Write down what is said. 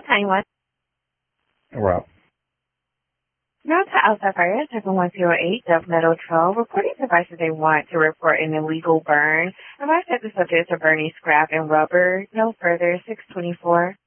911. Well, Now to outside fire, 7108 Dove Meadow Trail, reporting devices they want to report an illegal burn. Advise that the subjects are burning scrap and rubber. No further, 624.